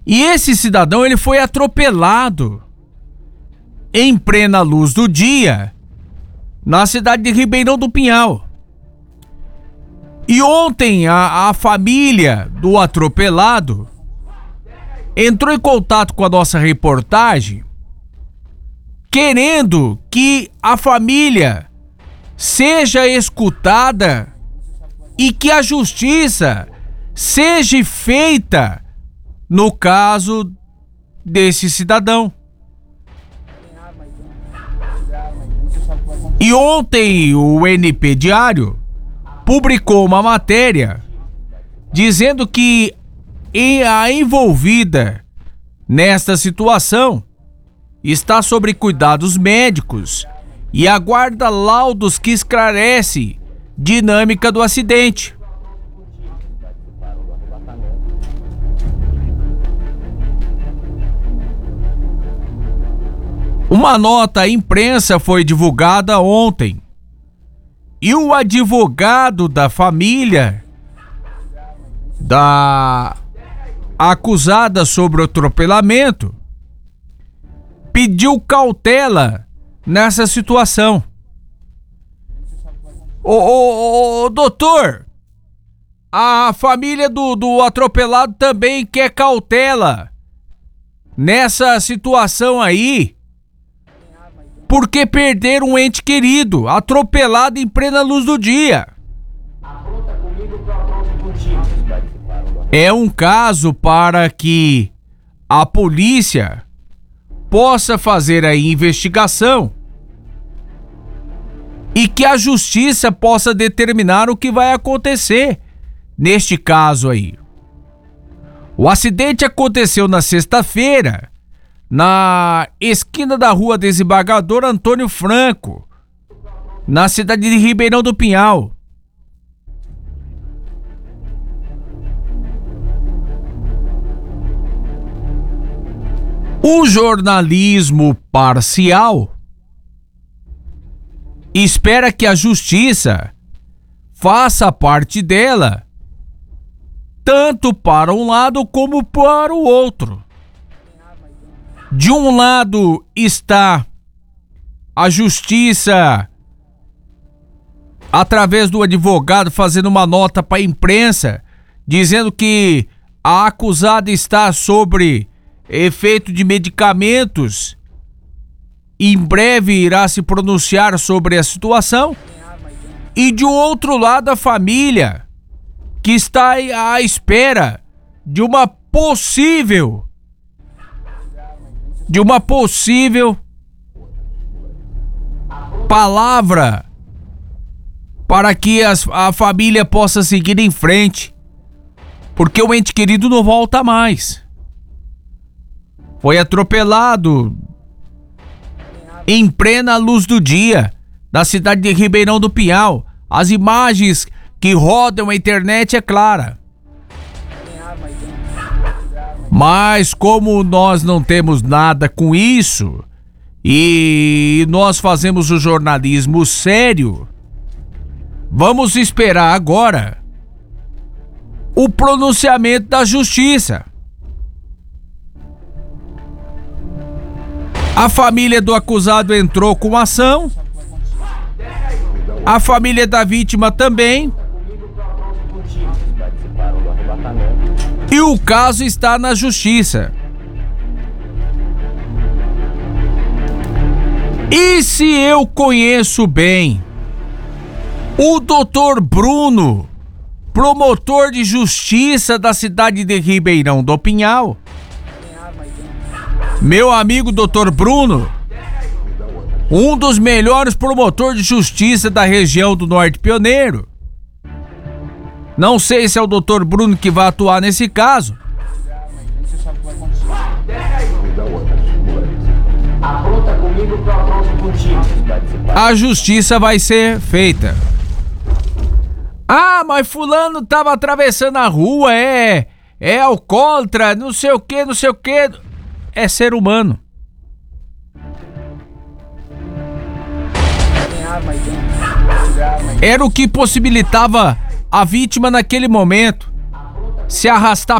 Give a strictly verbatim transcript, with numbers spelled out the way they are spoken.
E esse cidadão, ele foi atropelado em plena luz do dia na cidade de Ribeirão do Pinhal. E ontem a, a família do atropelado entrou em contato com a nossa reportagem, querendo que a família seja escutada e que a justiça seja feita no caso desse cidadão. E ontem o N P Diário publicou uma matéria dizendo que a envolvida nesta situação está sob cuidados médicos e aguarda laudos que esclarecem dinâmica do acidente. Uma nota à imprensa foi divulgada ontem e o advogado da família da acusada sobre o atropelamento pediu cautela nessa situação. Ô, ô, ô, doutor, a família do, do atropelado também quer cautela nessa situação aí, porque perderam um ente querido, atropelado em plena luz do dia. É um caso para que a polícia possa fazer a investigação e que a justiça possa determinar o que vai acontecer neste caso aí. O acidente aconteceu na sexta-feira, na esquina da rua Desembargador Antônio Franco, na cidade de Ribeirão do Pinhal. O jornalismo parcial espera que a justiça faça parte dela, tanto para um lado como para o outro. De um lado está a justiça, através do advogado, fazendo uma nota para a imprensa, dizendo que a acusada está sob efeito de medicamentos. Em breve irá se pronunciar sobre a situação. E de outro lado, a família, que está à espera de uma possível de uma possível palavra para que as, a família possa seguir em frente, porque o ente querido não volta mais. Foi atropelado em plena luz do dia na cidade de Ribeirão do Pinhal. As imagens que rodam a internet é clara. Mas como nós não temos nada com isso e nós fazemos o jornalismo sério, vamos esperar agora o pronunciamento da justiça. A família do acusado entrou com ação, a família da vítima também, e o caso está na justiça. E se eu conheço bem o doutor Bruno, promotor de justiça da cidade de Ribeirão do Pinhal, meu amigo doutor Bruno, um dos melhores promotores de justiça da região do Norte Pioneiro. Não sei se é o doutor Bruno que vai atuar nesse caso. A justiça vai ser feita. Ah, mas fulano tava atravessando a rua, é, é alcoólatra, não sei o que, não sei o que. É ser humano. Era o que possibilitava a vítima naquele momento se arrastar